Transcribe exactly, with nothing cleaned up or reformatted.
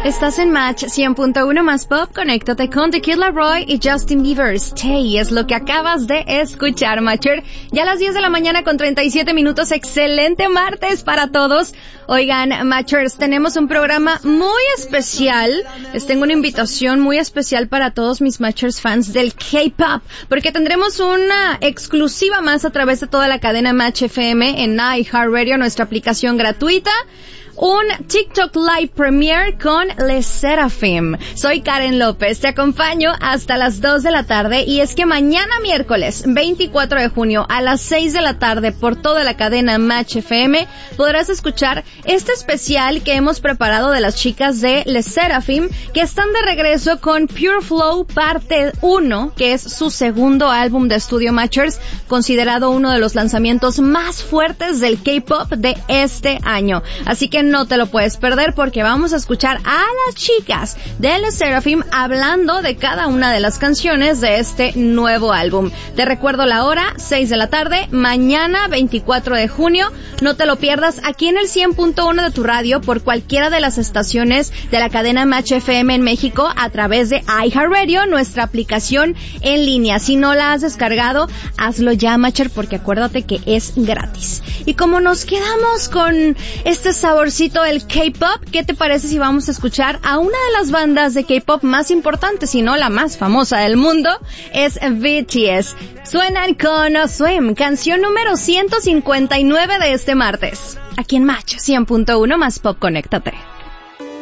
Estás en Match cien punto uno más Pop. Conéctate con The Kid Laroi y Justin Bieber. Stay es lo que acabas de escuchar, Matcher. Ya a las diez de la mañana con treinta y siete minutos. Excelente martes para todos. Oigan, Matchers, tenemos un programa muy especial. Les tengo una invitación muy especial para todos mis Matchers fans del K-Pop, porque tendremos una exclusiva más a través de toda la cadena Match F M en iHeartRadio, nuestra aplicación gratuita. Un TikTok Live Premiere con LE SSERAFIM. Soy Karen López, te acompaño hasta las dos de la tarde y es que mañana miércoles veinticuatro de junio a las seis de la tarde por toda la cadena Match F M podrás escuchar este especial que hemos preparado de las chicas de LE SSERAFIM, que están de regreso con Pure Flow parte uno, que es su segundo álbum de estudio, Matchers, considerado uno de los lanzamientos más fuertes del K-Pop de este año. Así que no te lo puedes perder porque vamos a escuchar a las chicas de LE SSERAFIM hablando de cada una de las canciones de este nuevo álbum. Te recuerdo la hora, seis de la tarde, mañana veinticuatro de junio. No te lo pierdas aquí en el cien punto uno de tu radio por cualquiera de las estaciones de la cadena Match F M en México a través de iHeartRadio, nuestra aplicación en línea. Si no la has descargado, hazlo ya, Matcher, porque acuérdate que es gratis. Y como nos quedamos con este saborcito el K-Pop, ¿qué te parece si vamos a escuchar a una de las bandas de K-Pop más importantes, si no la más famosa del mundo? Es B T S. Suenan con Swim, canción número ciento cincuenta y nueve de este martes. Aquí en Match cien punto uno más Pop, conéctate.